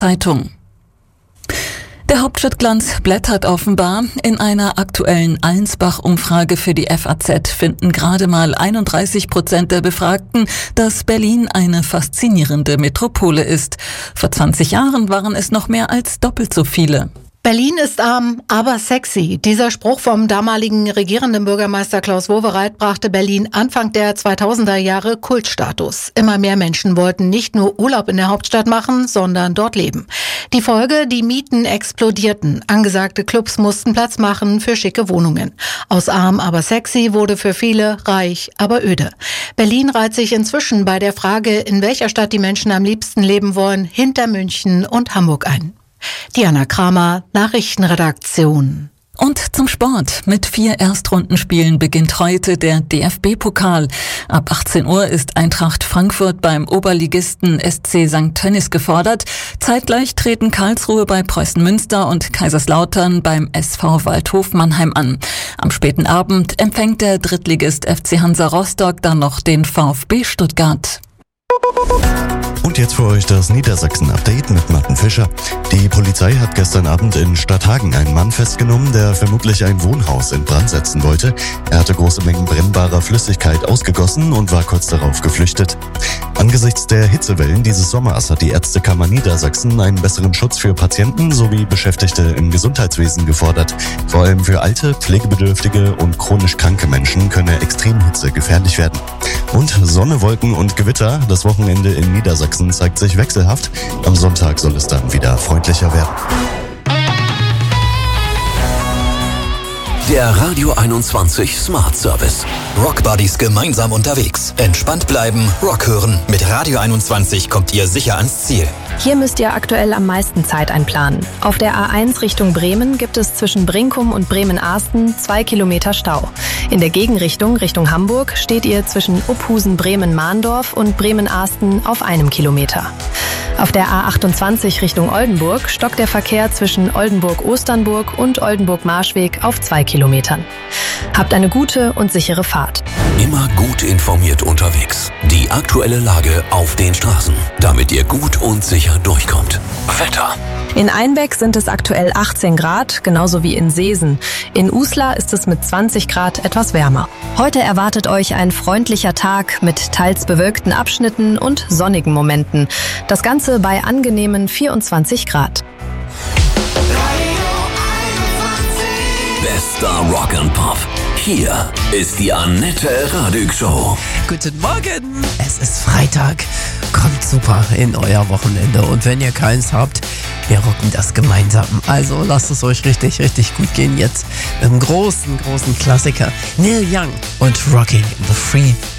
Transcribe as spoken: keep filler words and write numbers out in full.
Zeitung. Der Hauptstadtglanz blättert offenbar. In einer aktuellen Allensbach-Umfrage für die F A Z finden gerade mal einunddreißig Prozent der Befragten, dass Berlin eine faszinierende Metropole ist. Vor zwanzig Jahren waren es noch mehr als doppelt so viele. Berlin ist arm, aber sexy. Dieser Spruch vom damaligen regierenden Bürgermeister Klaus Wowereit brachte Berlin Anfang der zweitausender Jahre Kultstatus. Immer mehr Menschen wollten nicht nur Urlaub in der Hauptstadt machen, sondern dort leben. Die Folge, die Mieten explodierten. Angesagte Clubs mussten Platz machen für schicke Wohnungen. Aus arm, aber sexy wurde für viele reich, aber öde. Berlin reiht sich inzwischen bei der Frage, in welcher Stadt die Menschen am liebsten leben wollen, hinter München und Hamburg ein. Diana Kramer, Nachrichtenredaktion. Und zum Sport. Mit vier Erstrundenspielen beginnt heute der D F B-Pokal. Ab achtzehn Uhr ist Eintracht Frankfurt beim Oberligisten S C Sankt Tönnies gefordert. Zeitgleich treten Karlsruhe bei Preußen Münster und Kaiserslautern beim S V Waldhof Mannheim an. Am späten Abend empfängt der Drittligist F C Hansa Rostock dann noch den VfB Stuttgart. Und jetzt für euch das Niedersachsen-Update mit Martin Fischer. Die Polizei hat gestern Abend in Stadthagen einen Mann festgenommen, der vermutlich ein Wohnhaus in Brand setzen wollte. Er hatte große Mengen brennbarer Flüssigkeit ausgegossen und war kurz darauf geflüchtet. Angesichts der Hitzewellen dieses Sommers hat die Ärztekammer Niedersachsen einen besseren Schutz für Patienten sowie Beschäftigte im Gesundheitswesen gefordert. Vor allem für alte, pflegebedürftige und chronisch kranke Menschen könne Extremhitze gefährlich werden. Und Sonne, Wolken und Gewitter. Das Wochenende in Niedersachsen zeigt sich wechselhaft. Am Sonntag soll es dann wieder freundlicher werden. Der Radio einundzwanzig Smart Service. Rock Buddies gemeinsam unterwegs. Entspannt bleiben, Rock hören. Mit Radio einundzwanzig kommt ihr sicher ans Ziel. Hier müsst ihr aktuell am meisten Zeit einplanen. Auf der A eins Richtung Bremen gibt es zwischen Brinkum und Bremen-Ahsten zwei Kilometer Stau. In der Gegenrichtung Richtung Hamburg steht ihr zwischen Uphusen-Bremen-Mahndorf und Bremen-Ahsten auf einem Kilometer. Auf der A achtundzwanzig Richtung Oldenburg stockt der Verkehr zwischen Oldenburg-Osternburg und Oldenburg-Marschweg auf zwei Kilometern. Habt eine gute und sichere Fahrt. Immer gut informiert unterwegs. Die aktuelle Lage auf den Straßen, damit ihr gut und sicher durchkommt. Wetter. In Einbeck sind es aktuell achtzehn Grad, genauso wie in Seesen. In Uslar ist es mit zwanzig Grad etwas wärmer. Heute erwartet euch ein freundlicher Tag mit teils bewölkten Abschnitten und sonnigen Momenten. Das Ganze bei angenehmen vierundzwanzig Grad. Bester Rock and Pop. Hier ist die Annette Radig Show. Guten Morgen, es ist Freitag. Kommt super in euer Wochenende. Und wenn ihr keins habt, wir rocken das gemeinsam. Also lasst es euch richtig, richtig gut gehen jetzt mit einem großen, großen Klassiker. Neil Young und Rocking in the Free